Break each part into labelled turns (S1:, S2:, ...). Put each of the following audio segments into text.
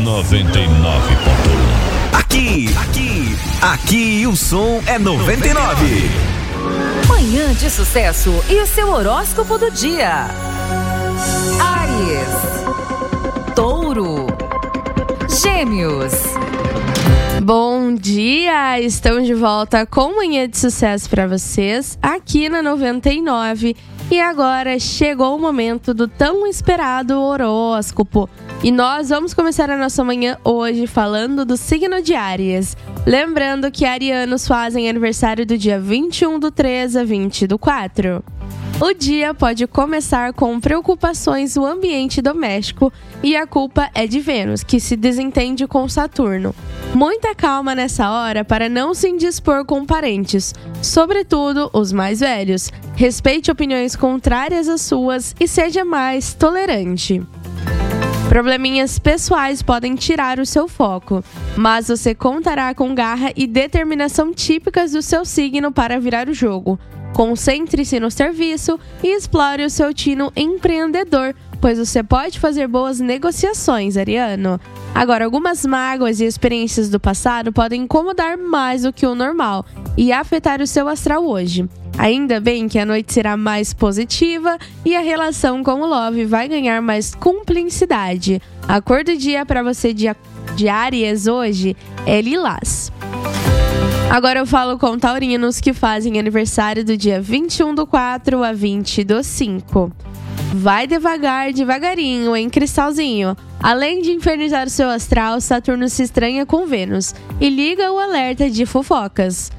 S1: Aqui o som é 99.
S2: Manhã de Sucesso e o seu horóscopo do dia. Áries, Touro, Gêmeos.
S3: Bom dia, estamos de volta com Manhã de Sucesso para vocês aqui na 99. E agora chegou o momento do tão esperado horóscopo. E nós vamos começar a nossa manhã hoje falando do signo de Áries. Lembrando que arianos fazem aniversário do dia 21/3 a 20/4. O dia pode começar com preocupações no ambiente doméstico e a culpa é de Vênus, que se desentende com Saturno. Muita calma nessa hora para não se indispor com parentes, sobretudo os mais velhos. Respeite opiniões contrárias às suas e seja mais tolerante. Probleminhas pessoais podem tirar o seu foco, mas você contará com garra e determinação típicas do seu signo para virar o jogo. Concentre-se no serviço e explore o seu tino empreendedor, pois você pode fazer boas negociações, ariano. Agora, algumas mágoas e experiências do passado podem incomodar mais do que o normal e afetar o seu astral hoje. Ainda bem que a noite será mais positiva e a relação com o Love vai ganhar mais cumplicidade. A cor do dia para você de Áries hoje é lilás. Agora eu falo com taurinos que fazem aniversário do dia 21/4 a 20/5. Vai devagar, devagarinho, hein, cristalzinho? Além de infernizar o seu astral, Saturno se estranha com Vênus e liga o alerta de fofocas.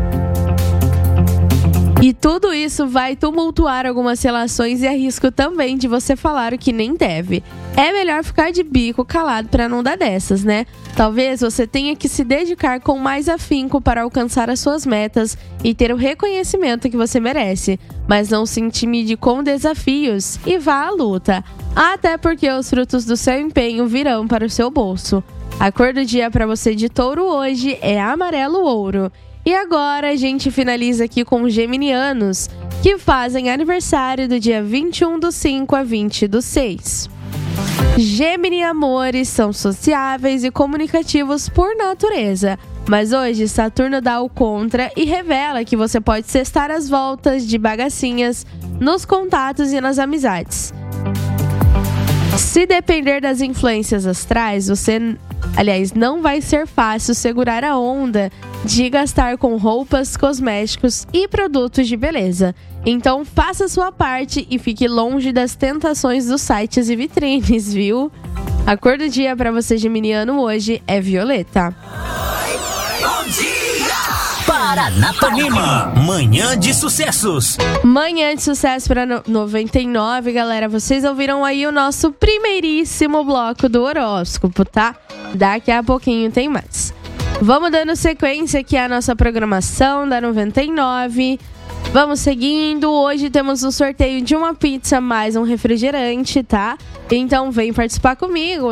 S3: E tudo isso vai tumultuar algumas relações e há risco também de você falar o que nem deve. É melhor ficar de bico calado para não dar dessas, né? Talvez você tenha que se dedicar com mais afinco para alcançar as suas metas e ter o reconhecimento que você merece. Mas não se intimide com desafios e vá à luta. Até porque os frutos do seu empenho virão para o seu bolso. A cor do dia para você de Touro hoje é amarelo ouro. E agora a gente finaliza aqui com os geminianos, que fazem aniversário do dia 21/5 a 20/6. Gemini amores são sociáveis e comunicativos por natureza, mas hoje Saturno dá o contra e revela que você pode cestar as voltas de bagacinhas nos contatos e nas amizades. Se depender das influências astrais, não vai ser fácil segurar a onda de gastar com roupas, cosméticos e produtos de beleza. Então faça sua parte e fique longe das tentações dos sites e vitrines, viu? A cor do dia para você geminiano hoje é violeta.
S1: Bom dia! Paranapanema, manhã de sucessos.
S3: Manhã de sucesso para 99, galera. Vocês ouviram aí o nosso primeiríssimo bloco do horóscopo, tá? Daqui a pouquinho tem mais. Vamos dando sequência aqui à nossa programação da 99. Vamos seguindo. Hoje temos um sorteio de uma pizza mais um refrigerante, tá? Então vem participar comigo.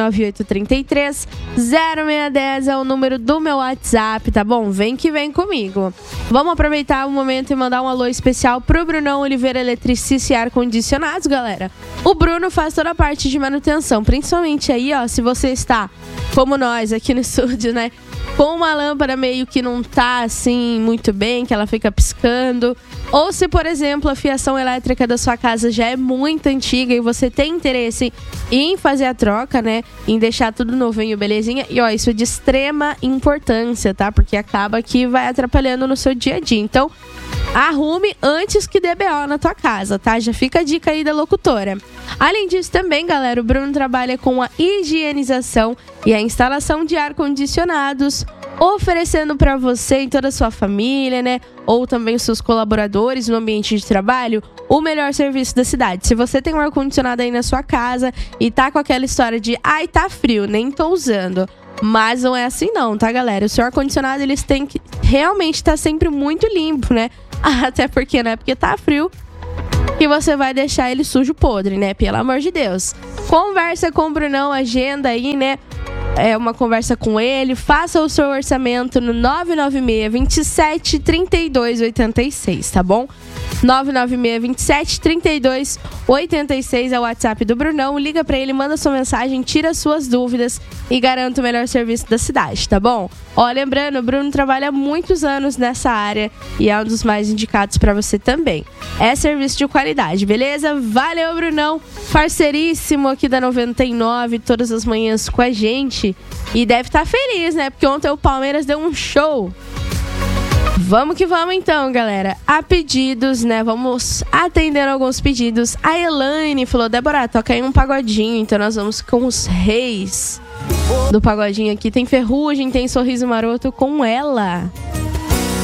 S3: 998330610 é o número do meu WhatsApp, tá bom? Vem que vem comigo. Vamos aproveitar o momento e mandar um alô especial pro Brunão Oliveira Eletricista e Ar-Condicionados, galera. O Bruno faz toda a parte de manutenção, principalmente aí, ó, se você está, como nós aqui no estúdio, né? Com uma lâmpada meio que não tá assim muito bem, que ela fica piscando. Ou se, por exemplo, a fiação elétrica da sua casa já é muito antiga e você tem interesse em fazer a troca, né? Em deixar tudo novinho, belezinha. E ó, isso é de extrema importância, tá? Porque acaba que vai atrapalhando no seu dia a dia. Então, arrume antes que dê BO na tua casa, tá? Já fica a dica aí da locutora. Além disso também, galera, o Bruno trabalha com a higienização e a instalação de ar-condicionados, oferecendo para você e toda a sua família, né? Ou também os seus colaboradores no ambiente de trabalho, o melhor serviço da cidade. Se você tem um ar-condicionado aí na sua casa e tá com aquela história de ai, tá frio, nem tô usando. Mas não é assim não, tá, galera? O seu ar-condicionado, eles têm que realmente estar sempre muito limpo, né? Até porque, né? Porque tá frio e você vai deixar ele sujo, podre, né? Pelo amor de Deus. Conversa com o Brunão, agenda aí, né? uma conversa com ele, faça o seu orçamento no 996 27 32 86, tá bom? 996 27 32 86 é o WhatsApp do Brunão. Liga pra ele, manda sua mensagem, tira suas dúvidas e garanta o melhor serviço da cidade, tá bom? Ó, lembrando, o Bruno trabalha há muitos anos nessa área e é um dos mais indicados pra você também. É serviço de qualidade, beleza? Valeu, Brunão! Parceiríssimo aqui da 99, todas as manhãs com a gente. E deve estar feliz, né? Porque ontem o Palmeiras deu um show. Vamos que vamos então, galera. A pedidos, né? Vamos atendendo alguns pedidos. A Elaine falou: Débora, toca aí um pagodinho. Então nós vamos com os reis do pagodinho aqui. Tem Ferrugem, tem Sorriso Maroto com ela.